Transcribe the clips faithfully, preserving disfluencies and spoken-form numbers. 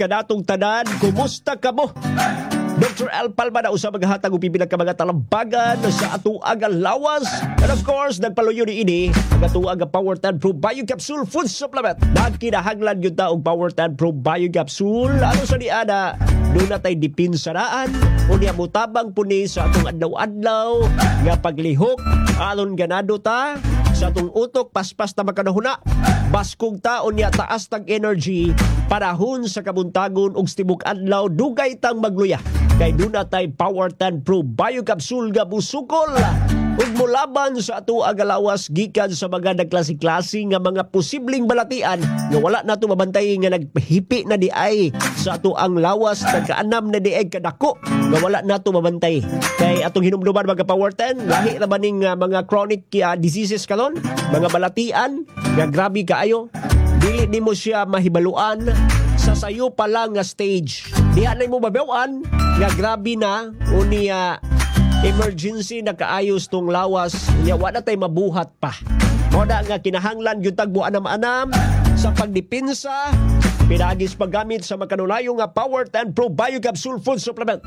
kanatong tanan. Kumusta ka mo? Doctor Al Palma na usab maghatag og pipila ka mga talambagan sa atuang lawas. And of course, nagpaluyo ni ini ang atuang Power ten Pro Bio Capsule Food Supplement. Nagkinahanglan gyud ta og Power ten Pro Bio Capsule. Ano sa diana? Doon na tayo dipinsaraan o niya mutabang puni sa atong adlaw-adlaw nga paglihok. Alon ganado ta sa atong utok, paspas na makanahuna. Baskog taon niya taas tag energy parahon sa kabuntagon og stibok adlaw dugay tang magluya. Kay doon na tayo Power ten Pro Bio Capsule nga busukol ug mulaban sa ato agalawas gikan sa mga nagklase-klase nga mga posibleng balatian nga wala nato mabantay nga naghipi na di ay sa ato ang lawas nagkaanam na di ay kadako nga wala nato mabantay. Kay atong hinumduman mga Power ten, lahi ra maning uh, mga chronic uh, diseases karon, mga balatian nga grabe kaayo, dili nimo siya mahibaluan sa sayo pa lang nga stage. Diha na mo babawan nga grabe na unya emergency na kaayos tong lawas nya wala tay mabuhat pa. Moda nga kinahanglan gyud tagbo anam-anam sa pagdipinsa pinagis paggamit sa makanulayo nga Power ten Pro Bio Capsule Food Supplement.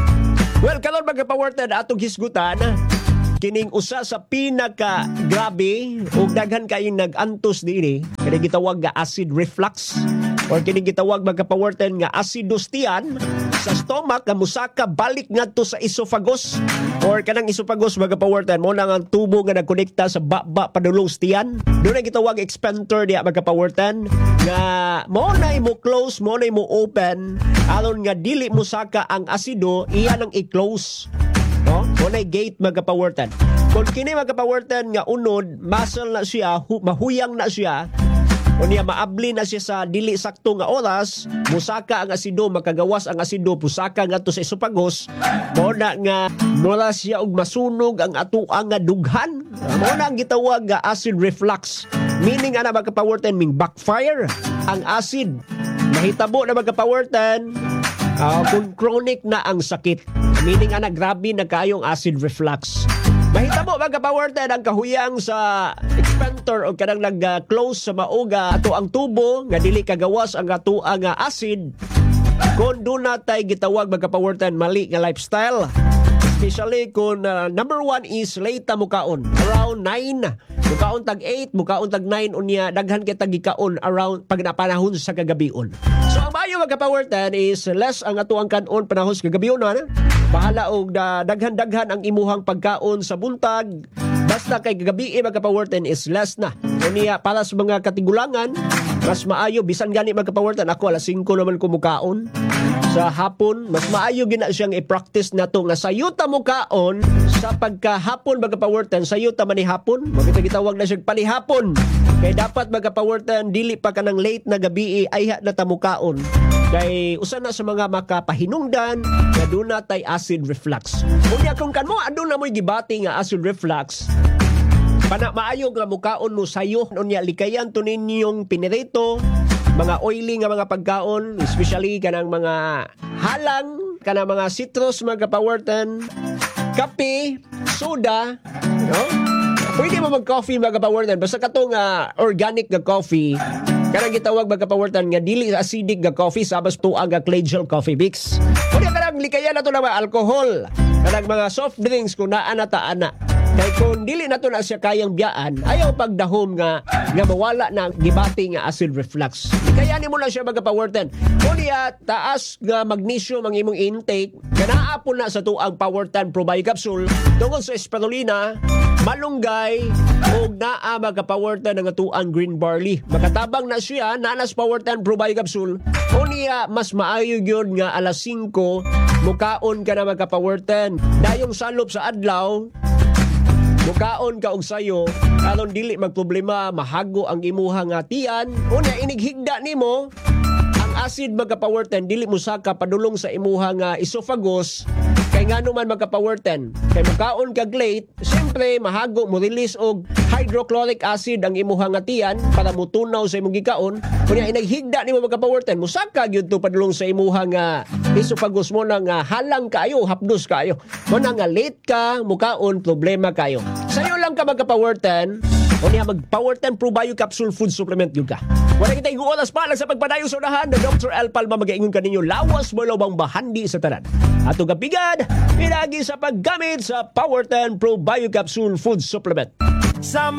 Well, karon mga Power ten atong hisgutan kining usa sa pinaka grabe ug daghan kayong nag-antos dinhi kini gitawag nga acid reflux or kini gitawag mga Power ten nga acidostian sa stomach nga musaka balik ngadto sa esophagus or kanang esophagus mga Power ten mo nang ang tubo nga nagkonekta sa baba padulong sa tiyan. Doon ay gitawag explantor diya mga Power ten nga mo na mo close mo na mo open alon nga dili musaka ang asido iya nang i-close. No? Unay gate mga Power ten. Kung kini mga Power ten nga unod, muscle na siya, hu- mahuyang na siya, o niya maabli na siya sa dili sakto nga oras, musaka ang asido, makagawas ang asido, pusaka nga to sa esophagus, mo na nga mula siya og masunog ang atuang nga dughan. Mo na ang gitawag nga acid reflux. Meaning ana mga Power ten, ming backfire ang acid. Mahitabo na mga Power ten, uh, kung chronic na ang sakit. Meaning ana grabe na kayong acid reflux. Mahitabo mga Power ten ang kahuyang sa explantor o kanang nag-close sa mauga ato ang tubo nga dili kagawas ang ato ang acid. Kung doon natay gitawag mga Power ten mali nga lifestyle. Especially kung uh, number one is late ta mukaon around nine. Mukaon tag eight, mukaon tag nine unya daghan kay tag gikaon around pag napanahon sa kagabion. So ang bayo mga Power ten is less ang ato ang kanon panahon sa kagabion na. Bahala og uh, daghan-daghan ang imuhang pagkaon sa buntag. Basta kay gabi mga Power ten is less na. Unya para sa mga katigulangan, mas maayo bisan gani mga Power ten ako alas singko naman ko mukaon sa hapon, mas maayo gina siyang i-practice nato nga sayo ta mukaon sa pagkahapon mga Power ten, sayo ta man ni hapon. Mo kita gitawag na siya panihapon. Kay dapat mga Power ten dili pa kanang late na gabi ay na ta mukaon. Kay usa na sa mga makapahinungdan nga doon natay acid reflux. Unya kung kanmo aduna mo'y gibati nga acid reflux, pana maayo nga mukaon mo sayo unya likayan to ninyong pinirito mga oily nga mga pagkaon, especially kanang mga halang, kanang mga citrus mga Power ten, kape, soda, no? Pwede mo mag-coffee mga Power ten basta katong uh, organic nga coffee. Kanang gitawag mga Power ten nga dili acidic nga coffee sabas tuang nga Clay-Gel coffee mix. Kunya kanang likayan nato na mga alcohol, kanang mga soft drinks kung naa na ta ana. Kay kung dili nato na siya kayang biyaan, ayaw pagdahom nga nga mawala na gibati nga acid reflux. Likayan mo lang siya mga Power ten. Kunya taas nga magnesium ang imong intake, kanaa po na sa tuang Power ten Pro Bio Capsule tungod sa spirulina, malunggay ug naa mga Power ten nga tuang green barley. Makatabang na siya nanas Power ten Pro Bio Capsule. Unya mas maayo gyud nga alas singko mukaon ka na mga Power ten. Dayong salop sa adlaw mukaon ka og sayo aron dili magproblema mahago ang imuha nga tiyan. Unya inighigda nimo ang acid mga Power ten dili musaka padulong sa imuha nga esophagus. Kay ngano man mga Power ten, kay mukaon kag late, siyempre mahago mo release og hydrochloric acid ang imuha nga tiyan para mutunaw sa imong gikaon. Kunya inaghigda nimo mga Power ten, musaka gyud to padulong sa imuha nga esophagus mo nang uh, halang kayo, hapdos kayo. Mo nga late ka, mukaon problema kayo. Sayo lang ka mga Power ten, O niya mag Power ten Pro Bio Capsule Food Supplement yun ka. Wala kita yung oras pa lang sa pagpadayo sa unahan na Doctor L. Palma mag-aingon ka ninyo lawas mo lobang bahandi sa tanan. Atong kapigan, pinagi sa paggamit sa Power ten Pro Bio Capsule Food Supplement. Sa